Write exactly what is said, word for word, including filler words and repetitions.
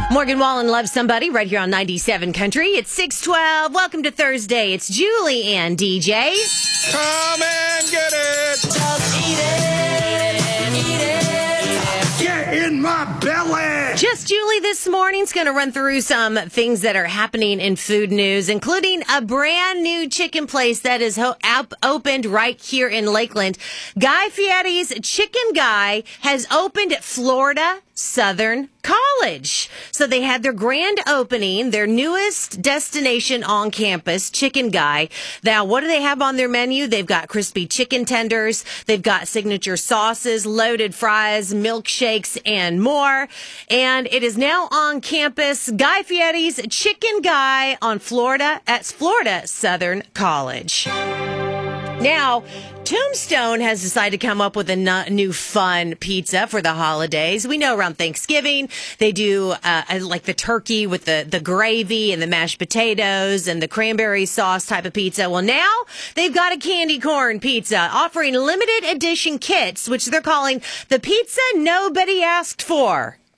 Morgan Wallen loves somebody right here on ninety-seven Country. It's six twelve. Welcome to Thursday. It's Julie and D J. Come and get it. Just eat it. Eat it. Get in my belly. Just Julie this morning's going to run through some things that are happening in food news, including a brand new chicken place that is ho- op- opened right here in Lakeland. Guy Fieri's Chicken Guy has opened at Florida Southern College. So they had their grand opening, their newest destination on campus, Chicken Guy. Now, what do they have on their menu? They've got crispy chicken tenders. They've got signature sauces, loaded fries, milkshakes, and more. And it is now on campus, Guy Fieri's Chicken Guy on Florida at Florida Southern College. Now, Tombstone has decided to come up with a n- new fun pizza for the holidays. We know around Thanksgiving, they do uh, like the turkey with the, the gravy and the mashed potatoes and the cranberry sauce type of pizza. Well, now they've got a candy corn pizza offering limited edition kits, which they're calling the pizza nobody asked for.